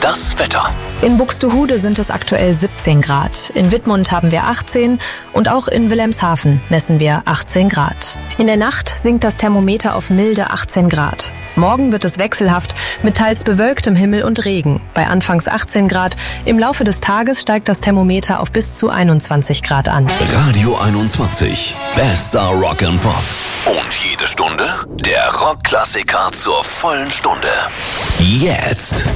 Das Wetter. In Buxtehude sind es aktuell 17 Grad. In Wittmund haben wir 18 und auch in Wilhelmshaven messen wir 18 Grad. In der Nacht sinkt das Thermometer auf milde 18 Grad. Morgen wird es wechselhaft mit teils bewölktem Himmel und Regen. Bei anfangs 18 Grad. Im Laufe des Tages steigt das Thermometer auf bis zu 21 Grad an. Radio 21. Bester Rock and Pop. Und jede Stunde der Rockklassiker zur vollen Stunde. Jetzt.